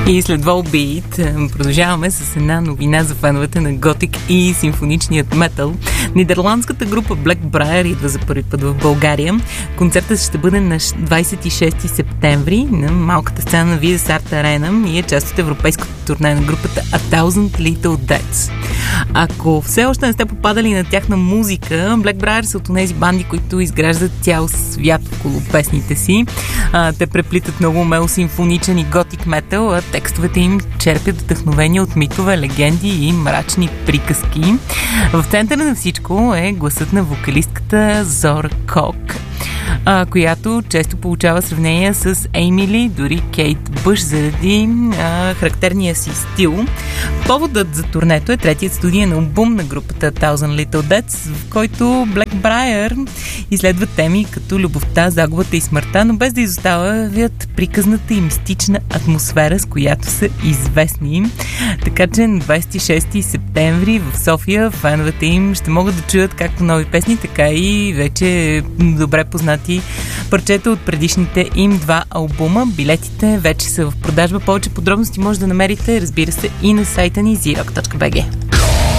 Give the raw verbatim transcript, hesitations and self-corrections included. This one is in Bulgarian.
И след Volbeat продължаваме с една новина за феновете на готик и симфоничният метал. Нидерландската група Blackbriar идва за първи път в България. Концертът ще бъде на двадесет и шести септември на малката сцена на Vidas Art Arena и е част от европейското турне на групата A Thousand Little Deaths. Ако все още не сте попадали на тяхна музика, Blackbriar са от тези банди, които изграждат цял свят около песните си. А, те преплитат много умело симфоничен и готик метал, а текстовете им черпят вдъхновение от митове, легенди и мрачни приказки. В центъра на всичко е гласът на вокалистката Зора Кок, а, която често получава сравнения с Емили, дори Кейт Бъш, заради а, характерния си стил. Поводът за турнето е третият студиен албум на групата Thousand Little Deaths, в който Blackbriar изследва теми като любовта, загубата и смъртта, но без да изоставят приказната и мистична атмосфера, с която са известни. Така че на двадесет и шести септември в София феновете им ще могат да чуят както нови песни, така и вече добре познати парчета от предишните им два албума. Билетите вече са в продажба. Повече подробности може да намерите, разбира се, и на сайта ни зирок точка би джи.